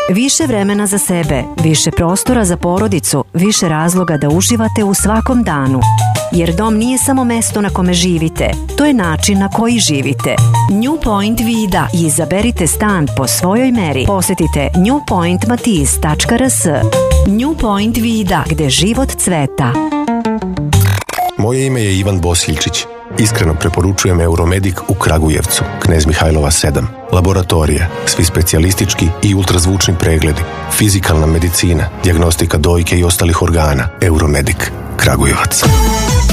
Više vremena za sebe, više prostora za porodicu, više razloga da uživate u svakom danu. Jer dom nije samo mesto na kome živite, to je način na koji živite. New Point Vida i izaberite stan po svojoj meri. Posetite newpointmatiz.rs. New Point Vida, gde život cveta. Moje ime je Ivan Bosiljčić. Iskreno preporučujem Euromedik u Kragujevcu, Knez Mihajlova 7. Laboratorija, svi specijalistički i ultrazvučni pregledi, fizikalna medicina, dijagnostika dojke i ostalih organa. Euromedik, Kragujevac.